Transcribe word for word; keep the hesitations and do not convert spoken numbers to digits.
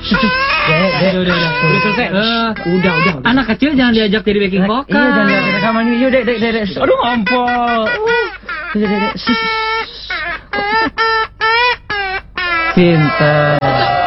Dek, dek, udah, udah, udah selesai. Uh, udah, udah, udah. Anak kecil jangan diajak jadi backing vocal. Iya, jangan diajak rekaman ini. Yuk, dek, dek, dek, dek. Aduh, ampol. Dek, dek, dek. Pinter.